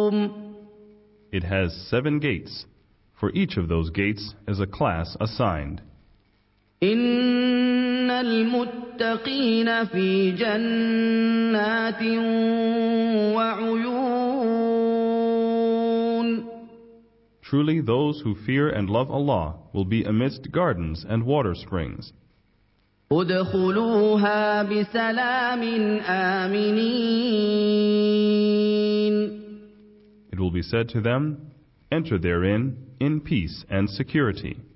It has 7 gates. For each of those gates is a class assigned. إن المتقين في جنات وعيون. Truly those who fear and love Allah will be amidst gardens and water springs. ادخلوها بسلام آمنين. It will be said to them, enter therein in peace and security.